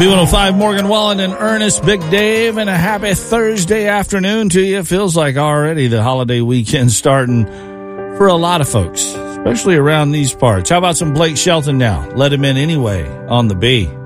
B105, Morgan Wallen and Ernest, Big Dave, and a happy Thursday afternoon to you. Feels like already the holiday weekend starting for a lot of folks, especially around these parts. How about some Blake Shelton now? Let him in anyway on the B.